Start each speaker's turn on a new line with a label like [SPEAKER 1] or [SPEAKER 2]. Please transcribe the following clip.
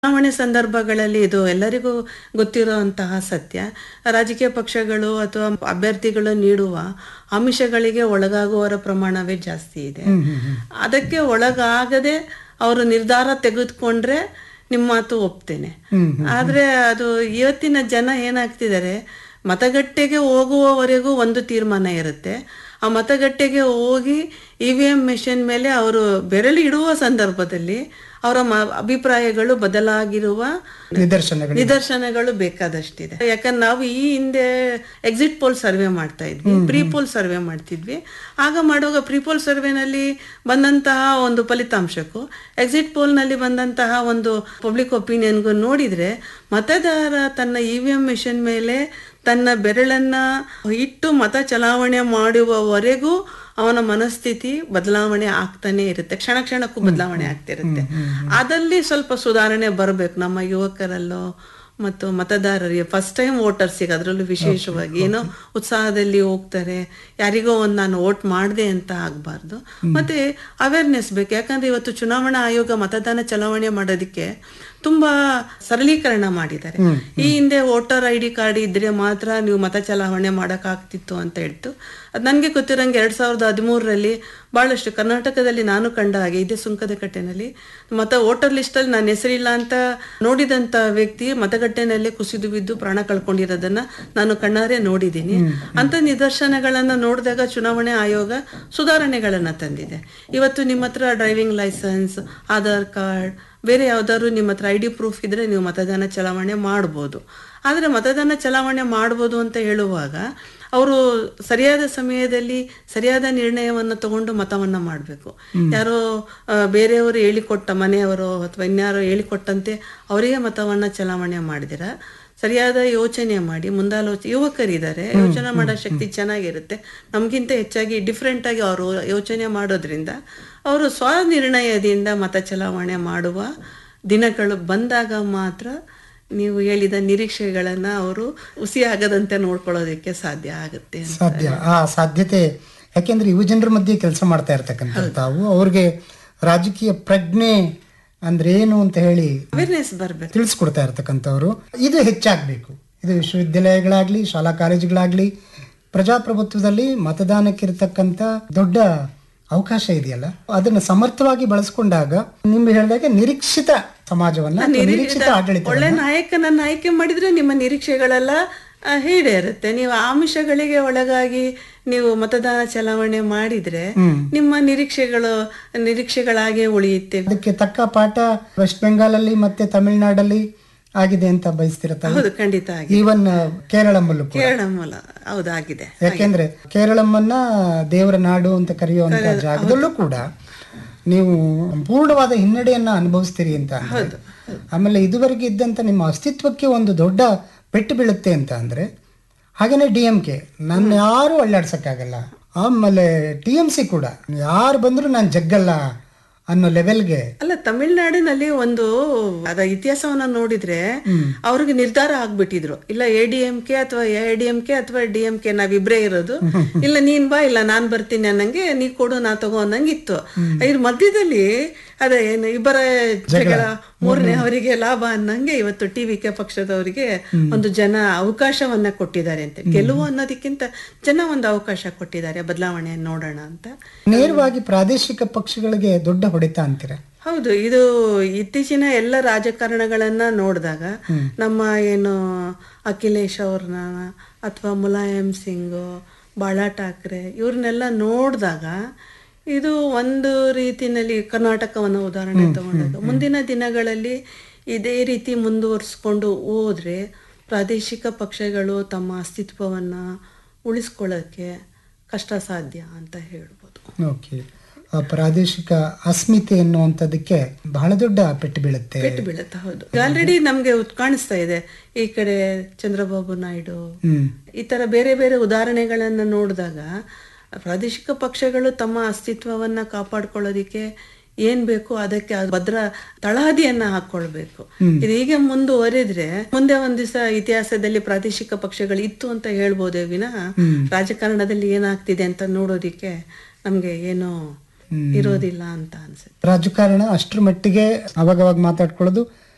[SPEAKER 1] ಚುನಾವಣೆ ಸಂದರ್ಭಗಳಲ್ಲಿ ಇದು ಎಲ್ಲರಿಗೂ ಗೊತ್ತಿರುವಂತಹ ಸತ್ಯ. ರಾಜಕೀಯ ಪಕ್ಷಗಳು ಅಥವಾ ಅಭ್ಯರ್ಥಿಗಳು ನೀಡುವ ಆಮಿಷಗಳಿಗೆ ಒಳಗಾಗುವವರ ಪ್ರಮಾಣವೇ ಜಾಸ್ತಿ ಇದೆ. ಅದಕ್ಕೆ ಒಳಗಾಗದೆ ಅವರು ನಿರ್ಧಾರ ತೆಗೆದುಕೊಂಡ್ರೆ ನಿಮ್ಮ ಮಾತು ಒಪ್ತೇನೆ. ಆದ್ರೆ ಅದು ಇವತ್ತಿನ ಜನ ಏನಾಗ್ತಿದ್ದಾರೆ, ಮತಗಟ್ಟೆಗೆ ಹೋಗುವವರೆಗೂ ಒಂದು ತೀರ್ಮಾನ ಇರುತ್ತೆ. ಆ ಮತಗಟ್ಟೆಗೆ ಹೋಗಿ EVM ಮೆಷಿನ್ ಮೇಲೆ ಅವರು ಬೆರಳು ಇಡುವ ಸಂದರ್ಭದಲ್ಲಿ ಅವರ ಅಭಿಪ್ರಾಯಗಳು ಬದಲಾಗಿರುವ ನಿದರ್ಶನಗಳು ಬೇಕಾದಷ್ಟಿದೆ. ಯಾಕಂದ್ರೆ ನಾವು ಈ ಹಿಂದೆ ಎಕ್ಸಿಟ್ ಪೋಲ್ ಸರ್ವೆ ಮಾಡ್ತಾ ಇದ್ವಿ, ಪ್ರೀ ಪೋಲ್ ಸರ್ವೆ ಮಾಡ್ತಿದ್ವಿ. ಆಗ ಮಾಡುವಾಗ ಪ್ರೀ ಪೋಲ್ ಸರ್ವೆನಲ್ಲಿ ಬಂದಂತಹ ಒಂದು ಫಲಿತಾಂಶಕ್ಕೂ ಎಕ್ಸಿಟ್ ಪೋಲ್ ನಲ್ಲಿ ಬಂದಂತಹ ಒಂದು ಪಬ್ಲಿಕ್ ಒಪಿನಿಯನ್ಗೂ ನೋಡಿದ್ರೆ, ಮತದಾರ ತನ್ನ EVM ಮೆಷಿನ್ ಮೇಲೆ ತನ್ನ ಬೆರಳನ್ನ ಇಟ್ಟು ಮತ ಚಲಾವಣೆ ಮಾಡುವವರೆಗೂ ಅವನ ಮನಸ್ಥಿತಿ ಬದಲಾವಣೆ ಆಗ್ತಾನೆ ಇರುತ್ತೆ, ಕ್ಷಣ ಕ್ಷಣಕ್ಕೂ ಬದಲಾವಣೆ ಆಗ್ತಿರುತ್ತೆ. ಅದಲ್ಲಿ ಸ್ವಲ್ಪ ಸುಧಾರಣೆ ಬರಬೇಕು ನಮ್ಮ ಯುವಕರಲ್ಲೋ ಮತ್ತು ಮತದಾರರಿಗೆ, ಫಸ್ಟ್ ಟೈಮ್ ವೋಟರ್ಸಿಗೆ ಅದರಲ್ಲೂ ವಿಶೇಷವಾಗಿ ಏನೋ ಉತ್ಸಾಹದಲ್ಲಿ ಹೋಗ್ತಾರೆ, ಯಾರಿಗೋ ಒಂದು ನಾನು ವೋಟ್ ಮಾಡಿದೆ ಅಂತ ಆಗಬಾರ್ದು. ಮತ್ತೆ ಅವೇರ್ನೆಸ್ ಬೇಕು. ಯಾಕಂದ್ರೆ ಇವತ್ತು ಚುನಾವಣಾ ಆಯೋಗ ಮತದಾನ ಚಲಾವಣೆ ಮಾಡೋದಕ್ಕೆ ತುಂಬಾ ಸರಳೀಕರಣ ಮಾಡಿದ್ದಾರೆ. ಈ ಹಿಂದೆ ವೋಟರ್ ID ಕಾರ್ಡ್ ಇದ್ರೆ ಮಾತ್ರ ನೀವು ಮತ ಚಲಾವಣೆ ಮಾಡಕ್ ಆಗ್ತಿತ್ತು ಅಂತ ಹೇಳ್ತು. ಅದ್ ನನ್ಗೆ ಗೊತ್ತಿರಂಗೆ 2013ರಲ್ಲಿ ಬಹಳಷ್ಟು ಕರ್ನಾಟಕದಲ್ಲಿ ನಾನು ಕಂಡ ಹಾಗೆ ಇದೇ ಸುಂಕದಕಟ್ಟೆನಲ್ಲಿ ವೋಟರ್ ಲಿಸ್ಟ್ ಅಲ್ಲಿ ನನ್ನ ಹೆಸರಿಲ್ಲ ಅಂತ ನೋಡಿದಂತ ವ್ಯಕ್ತಿ ಮತಗಟ್ಟೆನಲ್ಲೇ ಕುಸಿದು ಬಿದ್ದು ಪ್ರಾಣ ಕಳ್ಕೊಂಡಿರೋದನ್ನ ನಾನು ಕಣ್ಣಾರೆ ನೋಡಿದ್ದೀನಿ. ಅಂತ ನಿದರ್ಶನಗಳನ್ನ ನೋಡಿದಾಗ ಚುನಾವಣೆ ಆಯೋಗ ಸುಧಾರಣೆಗಳನ್ನ ತಂದಿದೆ. ಇವತ್ತು ನಿಮ್ಮ ಹತ್ರ ಡ್ರೈವಿಂಗ್ ಲೈಸೆನ್ಸ್, ಆಧಾರ್ ಕಾರ್ಡ್, ಬೇರೆ ಯಾವ್ದಾದ್ರು ನಿಮ್ಮ ಹತ್ರ ID ಪ್ರೂಫ್ ಇದ್ರೆ ನೀವು ಮತದಾನ ಚಲಾವಣೆ ಮಾಡ್ಬೋದು. ಆದ್ರೆ ಮತದಾನ ಚಲಾವಣೆ ಮಾಡ್ಬೋದು ಅಂತ ಹೇಳುವಾಗ ಅವರು ಸರಿಯಾದ ಸಮಯದಲ್ಲಿ ಸರಿಯಾದ ನಿರ್ಣಯವನ್ನು ತಗೊಂಡು ಮತವನ್ನ ಮಾಡಬೇಕು. ಯಾರೋ ಬೇರೆಯವರು ಹೇಳಿಕೊಟ್ಟ, ಮನೆಯವರು ಅಥವಾ ಇನ್ಯಾರೋ ಹೇಳಿಕೊಟ್ಟಂತೆ ಅವರಿಗೆ ಮತವನ್ನ ಚಲಾವಣೆ ಮಾಡಿದಿರ ಸರಿಯಾದ ಯೋಚನೆ ಮಾಡಿ ಯುವಕರಿದ್ದಾರೆ, ಯೋಚನೆ ಮಾಡೋ ಶಕ್ತಿ ಚೆನ್ನಾಗಿರುತ್ತೆ. ನಮ್ಗಿಂತ ಹೆಚ್ಚಾಗಿ ಡಿಫ್ರೆಂಟ್ ಆಗಿ ಅವರು ಯೋಚನೆ ಮಾಡೋದ್ರಿಂದ ಅವರು ಸ್ವನಿರ್ಣಯದಿಂದ ಮತ ಚಲಾವಣೆ ಮಾಡುವ ದಿನಗಳು ಬಂದಾಗ ಮಾತ್ರ ನೀವು ಹೇಳಿದ ನಿರೀಕ್ಷೆಗಳನ್ನ ಅವರು ಹುಸಿಯಾಗದಂತೆ ನೋಡ್ಕೊಳ್ಳೋದಕ್ಕೆ ಸಾಧ್ಯ ಆಗುತ್ತೆ.
[SPEAKER 2] ಆ ಸಾಧ್ಯತೆ, ಯಾಕೆಂದ್ರೆ ಯುವ ಜನರ ಮಧ್ಯೆ ಕೆಲಸ ಮಾಡ್ತಾ ಇರ್ತಕ್ಕಂಥ ತಾವು, ಅವ್ರಿಗೆ ರಾಜಕೀಯ ಪ್ರಜ್ಞೆ ಅಂದ್ರೆ ಏನು ಅಂತ ಹೇಳಿ
[SPEAKER 1] ಅವೇರ್ನೆಸ್ ಬರ್ಬೇಕು,
[SPEAKER 2] ತಿಳಿಸ್ಕೊಡ್ತಾ ಇರ್ತಕ್ಕಂಥವ್ರು. ಇದು ಹೆಚ್ಚಾಗಬೇಕು. ಇದು ವಿಶ್ವವಿದ್ಯಾಲಯಗಳಾಗ್ಲಿ, ಶಾಲಾ ಕಾಲೇಜುಗಳಾಗ್ಲಿ, ಪ್ರಜಾಪ್ರಭುತ್ವದಲ್ಲಿ ಮತದಾನಕ್ಕಿರ್ತಕ್ಕಂಥ ದೊಡ್ಡ ಅವಕಾಶ ಇದೆಯಲ್ಲ, ಅದನ್ನ ಸಮರ್ಥವಾಗಿ ಬಳಸ್ಕೊಂಡಾಗ ನಿಮ್ಗೆ ಹೇಳಿದಾಗ ನಿರೀಕ್ಷಿತ ಸಮಾಜವನ್ನ, ನಿರೀಕ್ಷಿತ ಆಡಳಿತ,
[SPEAKER 1] ಒಳ್ಳೆ ನಾಯಕನನ್ನ ಆಯ್ಕೆ ಮಾಡಿದ್ರೆ ನಿಮ್ಮ ನಿರೀಕ್ಷೆಗಳೆಲ್ಲ ಈಡೇರುತ್ತೆ. ನೀವು ಆಮಿಷಗಳಿಗೆ ಒಳಗಾಗಿ ನೀವು ಮತದಾನ ಚಲಾವಣೆ ಮಾಡಿದ್ರೆ ನಿಮ್ಮ ನಿರೀಕ್ಷೆಗಳಾಗೆ ಉಳಿಯುತ್ತೆ.
[SPEAKER 2] ಅದಕ್ಕೆ ತಕ್ಕ ಪಾಠ ವೆಸ್ಟ್ ಬೆಂಗಾಲ್ ಮತ್ತೆ ತಮಿಳುನಾಡಲ್ಲಿ ಆಗಿದೆ ಅಂತ ಬಯಸ್ತಿರತ್ತ?
[SPEAKER 1] ಹೌದು, ಖಂಡಿತ.
[SPEAKER 2] ಈವನ್ ಕೇರಳಮಲ್ಲೂ
[SPEAKER 1] ಹೌದಾಗಿದೆ.
[SPEAKER 2] ಯಾಕೆಂದ್ರೆ ಕೇರಳಮ್ಮನ್ನ ದೇವರ ನಾಡು ಅಂತ ಕರೆಯುವಂತ ಜಾಗದಲ್ಲೂ ಕೂಡ ನೀವು ಪೂರ್ಣವಾದ ಹಿನ್ನಡೆಯನ್ನ ಅನುಭವಿಸ್ತೀರಿ ಅಂತ. ಆಮೇಲೆ ಇದುವರೆಗೆ ಇದ್ದಂತ ನಿಮ್ಮ ಅಸ್ತಿತ್ವಕ್ಕೆ ಒಂದು ದೊಡ್ಡ ಪೆಟ್ಟು ಬೀಳುತ್ತೆ ಅಂತ ಅಂದ್ರೆ, ಹಾಗೇನೆ DMK ನನ್ನ ಯಾರು ಅಳ್ಳಾಡ್ಸಕ್ಕಾಗಲ್ಲ, ಆಮೇಲೆ TMC ಕೂಡ ಯಾರು ಬಂದ್ರು ನಾನು ಜಗ್ಗಲ್ಲ ಅನ್ನೋ ಲೆವೆಲ್ಗೆ.
[SPEAKER 1] ಅಲ್ಲ, ತಮಿಳ್ನಾಡಿನಲ್ಲಿ ಒಂದು ಅದ ಇತಿಹಾಸವನ್ನ ನೋಡಿದ್ರೆ ಅವ್ರಿಗೆ ನಿರ್ಧಾರ ಆಗ್ಬಿಟ್ಟಿದ್ರು, ಇಲ್ಲ ADMK ಅಥವಾ AIDMK ಅಥವಾ DMK ನಾವಿಬ್ರೇ ಇರೋದು, ಇಲ್ಲ ನೀನ್ ಬಾ, ಇಲ್ಲ ನಾನ್ ಬರ್ತೀನಿ ಅನ್ನಂಗೆ, ನೀ ಕೊಡು ನಾ ತಗೋ ಅನ್ನಂಗಿತ್ತು. ಇದ್ರ ಮಧ್ಯದಲ್ಲಿ ಅದೇ ಏನು ಇಬ್ಬರ ಜಗಳ, ಮೂರನೇ ಅವರಿಗೆ ಲಾಭ ಅನ್ನಂಗೆ ಇವತ್ತು TVK ಪಕ್ಷದವರಿಗೆ ಒಂದು ಜನ ಅವಕಾಶವನ್ನ ಕೊಟ್ಟಿದ್ದಾರೆ ಅಂತ. ಗೆಲುವು ಅನ್ನೋದಕ್ಕಿಂತ ಜನ ಒಂದು ಅವಕಾಶ ಕೊಟ್ಟಿದ್ದಾರೆ, ಬದಲಾವಣೆ ನೋಡೋಣ ಅಂತ.
[SPEAKER 2] ನೇರವಾಗಿ ಪ್ರಾದೇಶಿಕ ಪಕ್ಷಗಳಿಗೆ ದೊಡ್ಡ ಹೊಡೆತ ಅಂತೀರ?
[SPEAKER 1] ಹೌದು, ಇದು ಇತ್ತೀಚಿನ ಎಲ್ಲ ರಾಜಕಾರಣಗಳನ್ನ ನೋಡಿದಾಗ ನಮ್ಮ ಏನು ಅಖಿಲೇಶ್ ಅವ್ರನ್ನ ಅಥವಾ ಮುಲಾಯಂ ಸಿಂಗ್, ಬಾಳಾ ಠಾಕ್ರೆ ಇವ್ರನ್ನೆಲ್ಲ ನೋಡಿದಾಗ ಇದು ಒಂದು ರೀತಿಯಲ್ಲಿ ಕರ್ನಾಟಕವನ್ನು ಉದಾಹರಣೆ ತಗೊಂಡಾಗ ಮುಂದಿನ ದಿನಗಳಲ್ಲಿ ಇದೇ ರೀತಿ ಮುಂದುವರಿಸ್ಕೊಂಡು ಹೋದ್ರೆ ಪ್ರಾದೇಶಿಕ ಪಕ್ಷಗಳು ತಮ್ಮ ಅಸ್ತಿತ್ವವನ್ನ ಉಳಿಸ್ಕೊಳ್ಳೋಕ್ಕೆ ಕಷ್ಟ ಸಾಧ್ಯ ಅಂತ ಹೇಳ್ಬೋದು.
[SPEAKER 2] ಓಕೆ, ಪ್ರಾದೇಶಿಕ ಅಸ್ಮಿತೆ ಎನ್ನುವಂಥದ್ದಕ್ಕೆ ಬಹಳ ದೊಡ್ಡ ಪೆಟ್ಟು ಬೀಳುತ್ತೆ.
[SPEAKER 1] ಹೌದು, ಆಲ್ರೆಡಿ ನಮ್ಗೆ ಕಾಣಿಸ್ತಾ ಇದೆ. ಈ ಕಡೆ ಚಂದ್ರಬಾಬು ನಾಯ್ಡು, ಈ ತರ ಬೇರೆ ಬೇರೆ ಉದಾಹರಣೆಗಳನ್ನ ನೋಡಿದಾಗ ಪ್ರಾದೇಶಿಕ ಪಕ್ಷಗಳು ತಮ್ಮ ಅಸ್ತಿತ್ವವನ್ನ ಕಾಪಾಡ್ಕೊಳ್ಳೋದಿಕ್ಕೆ ಏನ್ ಬೇಕು ಅದಕ್ಕೆ ಭದ್ರ ತಳಹದಿಯನ್ನ ಹಾಕೊಳ್ಬೇಕು. ಇದು ಹೀಗೆ ಮುಂದುವರೆದ್ರೆ ಮುಂದೆ ಒಂದ್ ದಿವಸ ಇತಿಹಾಸದಲ್ಲಿ ಪ್ರಾದೇಶಿಕ ಪಕ್ಷಗಳು ಇತ್ತು ಅಂತ ಹೇಳ್ಬೋದೇ ವಿನಃ ರಾಜಕಾರಣದಲ್ಲಿ ಏನಾಗ್ತಿದೆ ಅಂತ ನೋಡೋದಿಕ್ಕೆ ನಮ್ಗೆ ಏನೋ ಇರೋದಿಲ್ಲ ಅಂತ ಅನ್ಸುತ್ತೆ.
[SPEAKER 2] ರಾಜಕಾರಣ ಅಷ್ಟ್ರ ಮಟ್ಟಿಗೆ ಅವಾಗವಾಗ ಮಾತಾಡ್ಕೊಳ್ಳೋದು